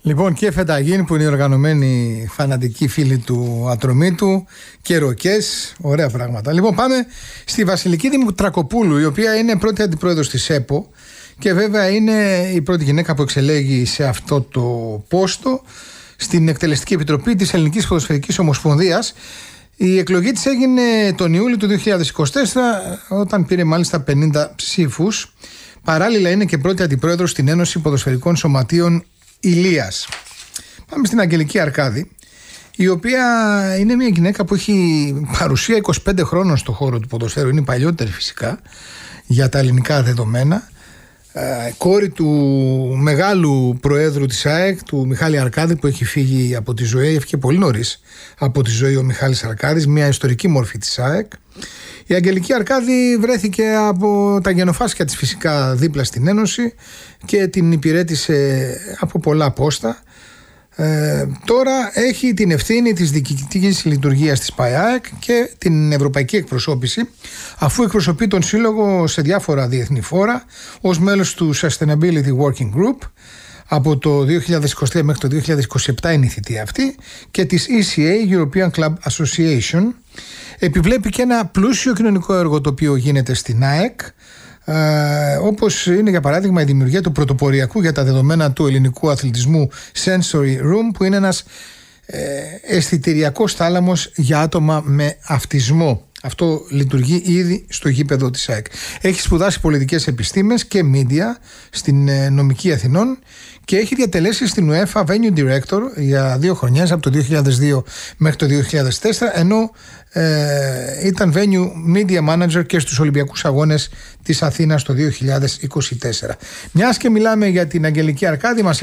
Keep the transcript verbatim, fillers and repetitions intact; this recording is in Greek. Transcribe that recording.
Λοιπόν, και Φεταγίν που είναι οι οργανωμένοι φανατικοί φίλοι του Ατρωμίτου και Ροκές, ωραία πράγματα. Λοιπόν, πάμε στη Βασιλική Δημητρακοπούλου, η οποία είναι πρώτη αντιπρόεδρος της ΕΠΟ και βέβαια είναι η πρώτη γυναίκα που εξελέγει σε αυτό το πόστο στην Εκτελεστική Επιτροπή της Ελληνικής Ποδοσφαιρικής Ομοσπονδίας. Η εκλογή της έγινε τον Ιούλιο του δύο χιλιάδες είκοσι τέσσερα, όταν πήρε μάλιστα πενήντα ψήφους. Παράλληλα είναι και πρώτη αντιπρόεδρος στην Ένωση Ποδοσφαιρικών Σωματείων Ηλίας. Πάμε στην Αγγελική Αρκάδη, η οποία είναι μια γυναίκα που έχει παρουσία είκοσι πέντε χρόνων στον χώρο του ποδοσφαίρου. Είναι παλιότερη φυσικά για τα ελληνικά δεδομένα. Ε, κόρη του μεγάλου προέδρου της ΑΕΚ, του Μιχάλη Αρκάδη, που έχει φύγει από τη ζωή, έφυγε πολύ νωρίς από τη ζωή ο Μιχάλης Αρκάδης, μια ιστορική μόρφη της ΑΕΚ. Η Αγγελική Αρκάδη βρέθηκε από τα γενοφάσκια της φυσικά δίπλα στην Ένωση και την υπηρέτησε από πολλά πόστα. Ε, τώρα έχει την ευθύνη της διοικητικής λειτουργίας της ΠΑΕΑΕΚ και την ευρωπαϊκή εκπροσώπηση, αφού εκπροσωπεί τον Σύλλογο σε διάφορα διεθνή φόρα ως μέλος του Sustainability Working Group από το δύο χιλιάδες είκοσι τρία μέχρι το δύο χιλιάδες είκοσι επτά είναι η θητεία αυτή, και της ι σι έι, European Club Association. Επιβλέπει και ένα πλούσιο κοινωνικό έργο το οποίο γίνεται στην ΑΕΚ, ε, όπως είναι για παράδειγμα η δημιουργία του πρωτοποριακού για τα δεδομένα του ελληνικού αθλητισμού Sensory Room, που είναι ένας ε, αισθητηριακός θάλαμος για άτομα με αυτισμό. Αυτό λειτουργεί ήδη στο γήπεδο της ΑΕΚ. Έχει σπουδάσει πολιτικές επιστήμες και media στην νομική Αθηνών και έχει διατελέσει στην UEFA Venue Director για δύο χρονιές, από το δύο χιλιάδες δύο μέχρι το δύο χιλιάδες τέσσερα, ενώ ε, ήταν Venue Media Manager και στους Ολυμπιακούς Αγώνες της Αθήνας το δύο χιλιάδες είκοσι τέσσερα. Μιας και μιλάμε για την Αγγελική Αρκάδη, μας